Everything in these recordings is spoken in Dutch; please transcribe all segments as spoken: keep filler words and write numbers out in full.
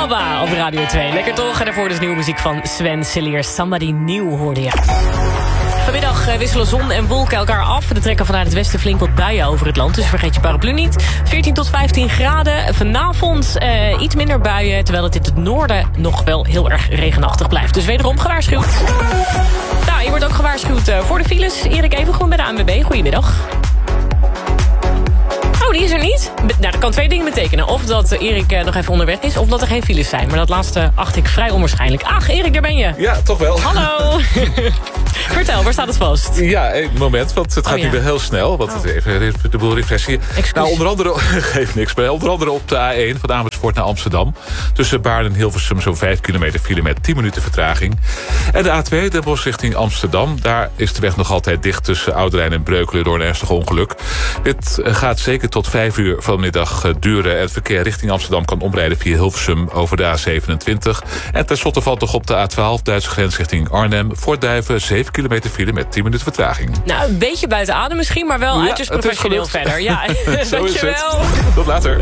ABBA op Radio twee. Lekker toch? En daarvoor dus nieuwe muziek van Sven Sillier. Somebody New hoorde je. Vanmiddag wisselen zon en wolken elkaar af. Er trekken vanuit het westen flink wat buien over het land. Dus vergeet je paraplu niet. veertien tot vijftien graden. Vanavond uh, iets minder buien. Terwijl het in het noorden nog wel heel erg regenachtig blijft. Dus wederom gewaarschuwd. Nou, je wordt ook gewaarschuwd uh, voor de files. Erik Evengroen bij de A N W B. Goedemiddag. Oh, die is er niet? Nou, dat kan twee dingen betekenen. Of dat Erik uh, nog even onderweg is, of dat er geen files zijn. Maar dat laatste acht ik vrij onwaarschijnlijk. Ach, Erik, daar ben je. Ja, toch wel. Hallo. Vertel, waar staat het vast? Ja, een moment, want het gaat oh, ja. nu weer heel snel. Want oh. even de boel refreshen. Excuus. Nou, onder andere, geeft niks bij. Onder andere op de A één van Amersfoort naar Amsterdam. Tussen Baarn en Hilversum zo'n vijf kilometer file met tien minuten vertraging. En de A twee, Den Bosch richting Amsterdam. Daar is de weg nog altijd dicht tussen Ouderijn en Breukelen door een ernstig ongeluk. Dit gaat zeker tot vijf uur vanmiddag duren. En het verkeer richting Amsterdam kan omrijden via Hilversum over de A zevenentwintig. En tenslotte valt nog op de A twaalf, Duitse grens richting Arnhem. Voor Duiven zeven kilometer file met tien minuten vertraging. Nou, een beetje buiten adem misschien, maar wel ja, uiterst professioneel verder. Ja, dankjewel. Tot later.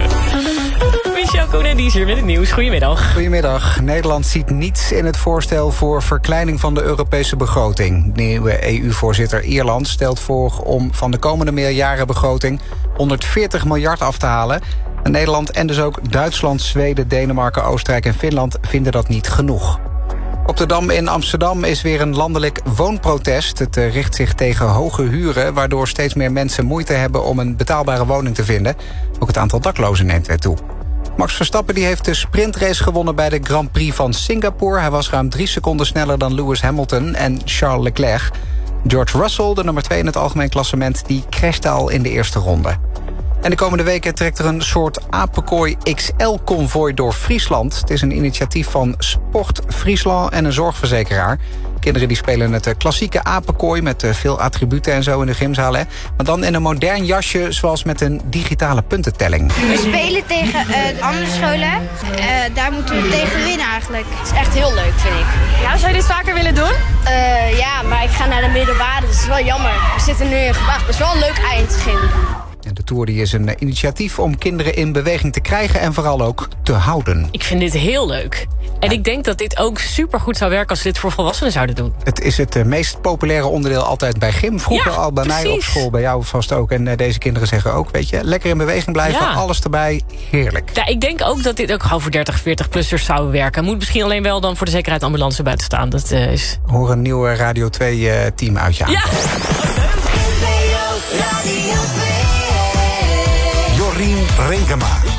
Michel Koenen, die is hier met het nieuws. Goedemiddag. Goedemiddag. Nederland ziet niets in het voorstel voor verkleining van de Europese begroting. De nieuwe E U-voorzitter Ierland stelt voor om van de komende meerjarenbegroting honderdveertig miljard af te halen. En Nederland en dus ook Duitsland, Zweden, Denemarken, Oostenrijk en Finland vinden dat niet genoeg. Op de Dam in Amsterdam is weer een landelijk woonprotest. Het richt zich tegen hoge huren, waardoor steeds meer mensen moeite hebben om een betaalbare woning te vinden. Ook het aantal daklozen neemt weer toe. Max Verstappen die heeft de sprintrace gewonnen bij de Grand Prix van Singapore. Hij was ruim drie seconden sneller dan Lewis Hamilton en Charles Leclerc. George Russell, de nummer twee in het algemeen klassement, die crashte al in de eerste ronde. En de komende weken trekt er een soort apenkooi X L-convooi door Friesland. Het is een initiatief van Sport Friesland en een zorgverzekeraar. Kinderen die spelen het klassieke apenkooi met veel attributen en zo in de gymzaal. Hè? Maar dan in een modern jasje, zoals met een digitale puntentelling. We spelen tegen uh, andere scholen. Uh, daar moeten we tegen winnen eigenlijk. Het is echt heel leuk, vind ik. Ja, zou je dit vaker willen doen? Uh, ja, maar ik ga naar de middelbare, dus het is wel jammer. We zitten nu in Gewacht. Het is wel een leuk eindgym. De Tour die is een initiatief om kinderen in beweging te krijgen en vooral ook te houden. Ik vind dit heel leuk. En ja. ik denk dat dit ook supergoed zou werken als ze dit voor volwassenen zouden doen. Het is het meest populaire onderdeel altijd bij gym. Vroeger ja, al bij precies. mij op school, bij jou vast ook. En deze kinderen zeggen ook, weet je, lekker in beweging blijven, ja. alles erbij, heerlijk. Ja, ik denk ook dat dit ook gewoon voor dertig, veertig-plussers zou werken. Moet misschien alleen wel dan voor de zekerheid ambulance buiten staan. Dat uh, is... Hoor een nieuwe Radio twee team uit je aan. Ja. Jorien Renkema.